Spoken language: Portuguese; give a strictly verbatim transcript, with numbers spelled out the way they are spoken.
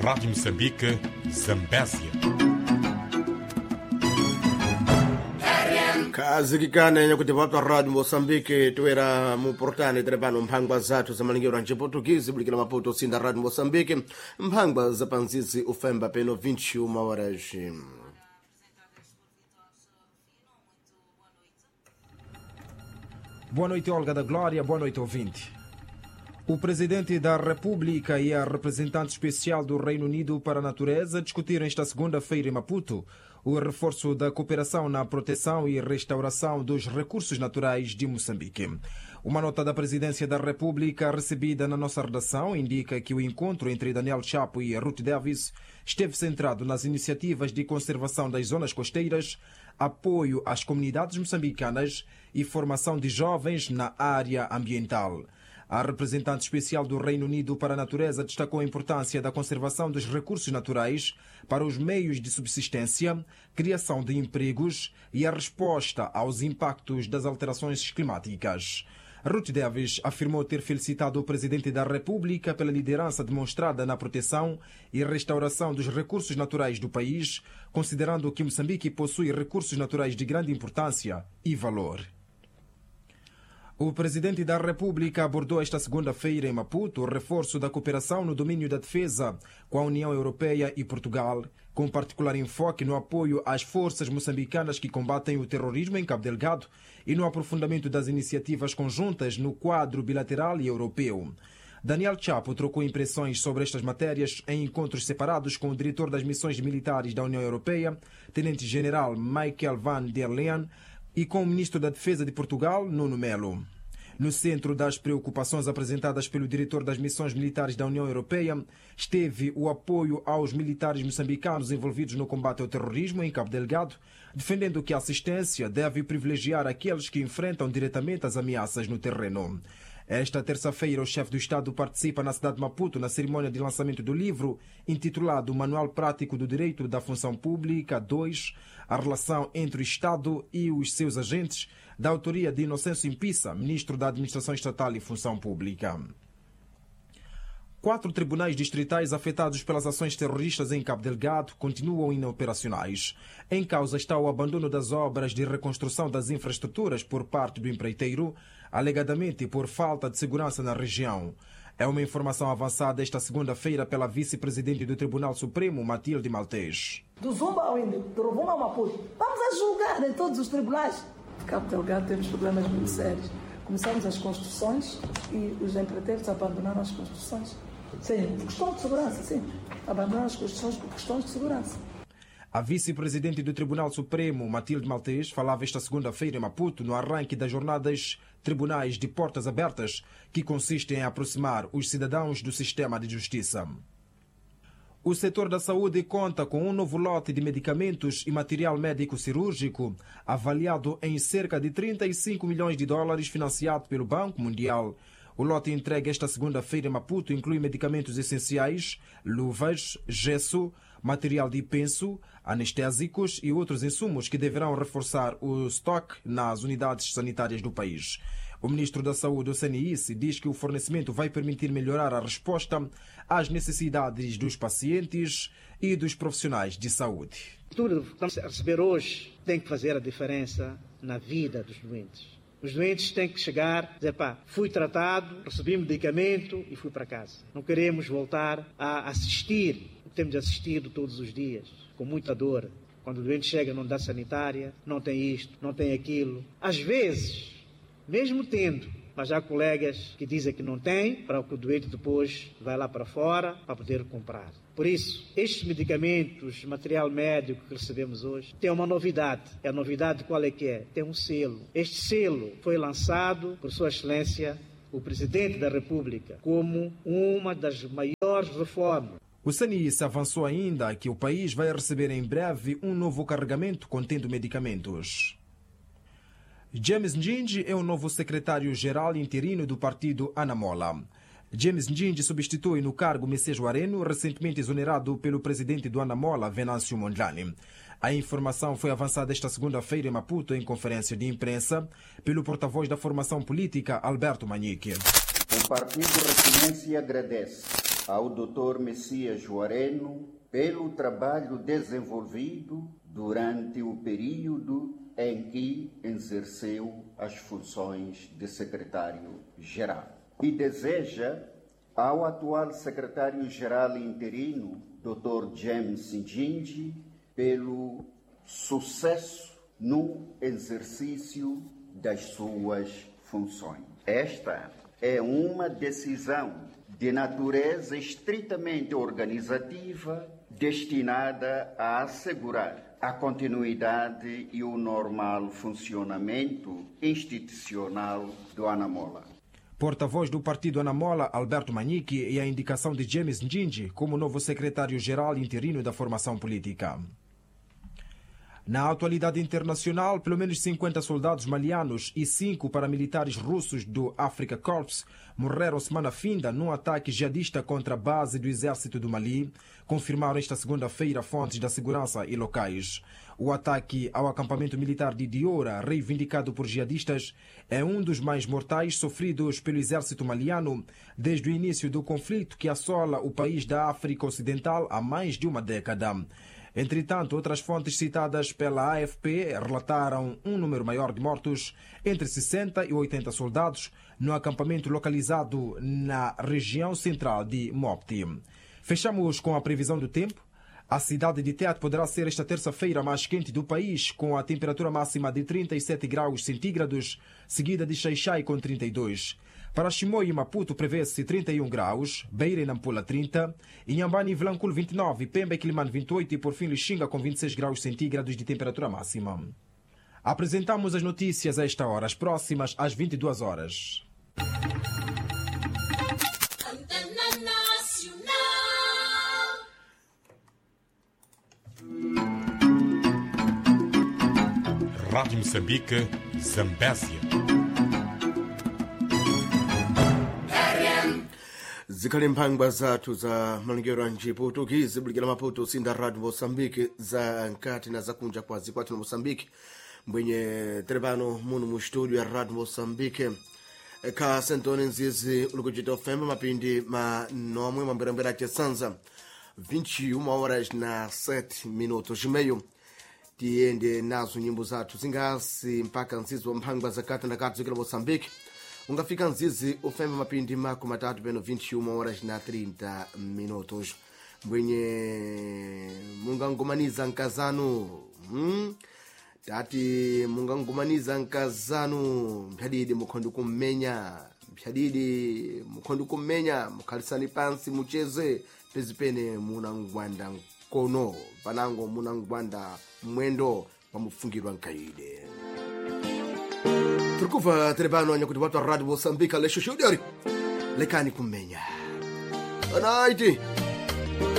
Rádio Moçambique, Zambésia. kazi kikane kuti vapta radio Moçambique toera muportani trepano mphangwa zathu zamalingiro anje portuguese bulikira maputo sinda radio Moçambique mphangwa zapanzizi ufemba peno vinte e uma horas. Boa noite, Olga da Glória. Boa noite, ouvinte. O presidente da República e a representante especial do Reino Unido para a Natureza discutiram esta segunda-feira em Maputo o reforço da cooperação na proteção e restauração dos recursos naturais de Moçambique. Uma nota da Presidência da República recebida na nossa redação indica que o encontro entre Daniel Chapo e Ruth Davis esteve centrado nas iniciativas de conservação das zonas costeiras, apoio às comunidades moçambicanas e formação de jovens na área ambiental. A representante especial do Reino Unido para a Natureza destacou a importância da conservação dos recursos naturais para os meios de subsistência, criação de empregos e a resposta aos impactos das alterações climáticas. Ruth Davis afirmou ter felicitado o Presidente da República pela liderança demonstrada na proteção e restauração dos recursos naturais do país, considerando que Moçambique possui recursos naturais de grande importância e valor. O Presidente da República abordou esta segunda-feira em Maputo o reforço da cooperação no domínio da defesa com a União Europeia e Portugal, com particular enfoque no apoio às forças moçambicanas que combatem o terrorismo em Cabo Delgado e no aprofundamento das iniciativas conjuntas no quadro bilateral e europeu. Daniel Chapo trocou impressões sobre estas matérias em encontros separados com o diretor das missões militares da União Europeia, Tenente-General Michael van der Leyen, e com o ministro da Defesa de Portugal, Nuno Melo. No centro das preocupações apresentadas pelo diretor das missões militares da União Europeia esteve o apoio aos militares moçambicanos envolvidos no combate ao terrorismo em Cabo Delgado, defendendo que a assistência deve privilegiar aqueles que enfrentam diretamente as ameaças no terreno. Esta terça-feira, o chefe do Estado participa na cidade de Maputo na cerimônia de lançamento do livro intitulado Manual Prático do Direito da Função Pública dois, a relação entre o Estado e os seus agentes, da autoria de Inocêncio Impissa, ministro da Administração Estatal e Função Pública. Quatro tribunais distritais afetados pelas ações terroristas em Cabo Delgado continuam inoperacionais. Em causa está o abandono das obras de reconstrução das infraestruturas por parte do empreiteiro, alegadamente por falta de segurança na região. É uma informação avançada esta segunda-feira pela vice-presidente do Tribunal Supremo, Matilde Maltês. Do Zumba ao Índio, do Rovuma ao Maputo, vamos a julgar em todos os tribunais. De Cabo Delgado temos problemas muito sérios. Começamos as construções e os empreiteiros abandonaram as construções. Sim, por questões de segurança, sim. Abandonaram as construções por questões de segurança. A vice-presidente do Tribunal Supremo, Matilde Maltês, falava esta segunda-feira em Maputo no arranque das jornadas Tribunais de Portas Abertas, que consistem em aproximar os cidadãos do sistema de justiça. O setor da saúde conta com um novo lote de medicamentos e material médico cirúrgico, avaliado em cerca de trinta e cinco milhões de dólares, financiado pelo Banco Mundial. O lote entregue esta segunda-feira em Maputo inclui medicamentos essenciais, luvas, gesso, material de penso, anestésicos e outros insumos que deverão reforçar o estoque nas unidades sanitárias do país. O ministro da Saúde, o C N I S, diz que o fornecimento vai permitir melhorar a resposta às necessidades dos pacientes e dos profissionais de saúde. Tudo que estamos a receber hoje tem que fazer a diferença na vida dos doentes. Os doentes têm que chegar e dizer, pá, fui tratado, recebi medicamento e fui para casa. Não queremos voltar a assistir, o que temos assistido todos os dias, com muita dor. Quando o doente chega numa unidade sanitária, não tem isto, não tem aquilo. Às vezes, mesmo tendo, mas há colegas que dizem que não tem, para que o doente depois vai lá para fora para poder comprar. Por isso, estes medicamentos, material médico que recebemos hoje, tem uma novidade. A novidade qual é que é? Tem um selo. Este selo foi lançado por Sua Excelência, o Presidente da República, como uma das maiores reformas. O C N I S avançou ainda que o país vai receber em breve um novo carregamento contendo medicamentos. James Njinji é o novo secretário-geral interino do partido Anamola. James Njinji substitui no cargo Messias Areno, recentemente exonerado pelo presidente do Anamola, Venâncio Mondlane. A informação foi avançada esta segunda-feira em Maputo, em conferência de imprensa, pelo porta-voz da formação política, Alberto Manique. O Partido Residência agradece ao doutor Messias Juareno pelo trabalho desenvolvido durante o período em que exerceu as funções de secretário-geral. E deseja ao atual secretário-geral interino, doutor James Njinji, pelo sucesso no exercício das suas funções. Esta é uma decisão de natureza estritamente organizativa, destinada a assegurar a continuidade e o normal funcionamento institucional do Anamola. Porta-voz do partido Anamola, Alberto Manique, e a indicação de James Njinji como novo secretário-geral interino da formação política. Na atualidade internacional, pelo menos cinquenta soldados malianos e cinco paramilitares russos do Africa Corps morreram semana finda num ataque jihadista contra a base do exército do Mali, confirmaram esta segunda-feira fontes da segurança e locais. O ataque ao acampamento militar de Diora, reivindicado por jihadistas, é um dos mais mortais sofridos pelo exército maliano desde o início do conflito que assola o país da África Ocidental há mais de uma década. Entretanto, outras fontes citadas pela A F P relataram um número maior de mortos, entre sessenta e oitenta soldados, no acampamento localizado na região central de Mopti. Fechamos com a previsão do tempo. A cidade de Tete poderá ser esta terça-feira a mais quente do país, com a temperatura máxima de trinta e sete graus centígrados, seguida de Xaixai com trinta e dois. Para Chimoio e Maputo prevê-se trinta e um graus, Beira e Nampula trinta, Inhambane e Vilanculo vinte e nove, Pemba e Quilimane vinte e oito e por fim Lixinga com vinte e seis graus centígrados de temperatura máxima. Apresentamos as notícias a esta hora, as próximas às vinte e duas horas. Rádio Moçambique, Zambésia. Zikhali mphangwa zathu za malingero a Portuguese bulikira Maputo sinda Rádio Moçambique za nkati na zakunja kwa zikwatu na Moçambique mbwenye terebano munu mu studio ya Rádio Moçambique ka sentone nzizi ulikuchita ofemba mapindi manomwe mambirambira chesanza vinte e uma horas na sete minutos meio tiende nazo nyimbo zathu zingasi mpaka nzizi wa mphangwa zakati na kati zikira Moçambique ungafika nzizi ofemba mapindi mako matatu peno vinte e uma horas na trinta minutos mbwenye mungangumaniza nkazanu hmm? tati mungangumaniza nkazanu mphadidi mukhondi kummenya mphadidi mukhondi kummenya mukhalisani pansi mucheze pezipene munangwanda nkono panango munangwanda mwendo pamufungirwa nkaide turkuva terebano anya kuti watu wa Rádio Moçambique alexo xudori lekani kummenya anaiti